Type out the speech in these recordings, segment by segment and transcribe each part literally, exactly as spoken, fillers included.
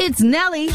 It's Nelly.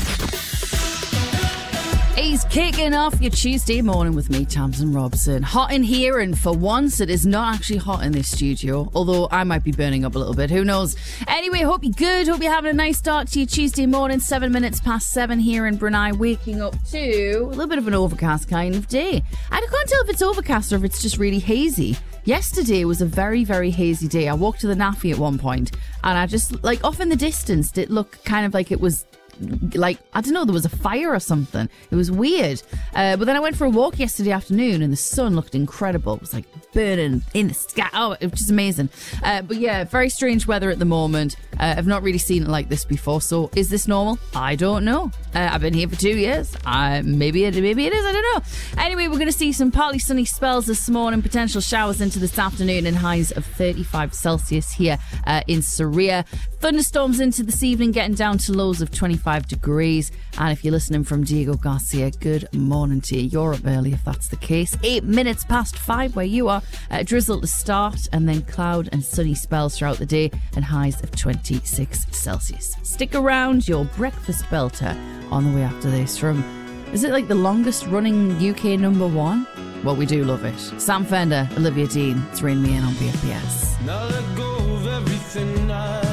He's kicking off your Tuesday morning with me, Tamsin Robson. Hot in here, and for once it is not actually hot in this studio, although I might be burning up a little bit, who knows. Anyway, hope you're good, hope you're having a nice start to your Tuesday morning. Seven minutes past seven here in Brunei, waking up to a little bit of an overcast kind of day. I can't tell if it's overcast or if it's just really hazy. Yesterday was a very, very hazy day. I walked to the Naffy at one point and I just, like, off in the distance, it looked kind of like it was like, I don't know, there was a fire or something. It was weird. Uh, but then I went for a walk yesterday afternoon and the sun looked incredible. It was like burning in the sky. Oh, it was just amazing. Uh, but yeah, very strange weather at the moment. Uh, I've not really seen it like this before. So is this normal? I don't know. Uh, I've been here for two years. Uh, maybe, it, maybe it is. I don't know. Anyway, we're going to see some partly sunny spells this morning, potential showers into this afternoon, and highs of thirty-five Celsius here uh, in Surrey. Thunderstorms into this evening, getting down to lows of twenty-five degrees. And if you're listening from Diego Garcia, good morning to you. You're up early if that's the case. Eight minutes past five where you are. Uh, drizzle to start, and then cloud and sunny spells throughout the day, and highs of twenty-six Celsius. Stick around, your breakfast belter on the way after this from, is it like the longest running U K number one? Well, we do love it. Sam Fender, Olivia Dean, it's Rain Me In on B F B S. Now let go of everything I